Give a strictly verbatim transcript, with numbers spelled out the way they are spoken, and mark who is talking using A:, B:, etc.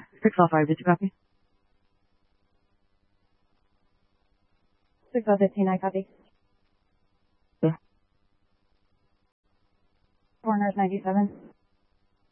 A: six L five, did you copy?
B: six L fifteen, I copy.
A: Yeah.
B: Four North ninety-seven.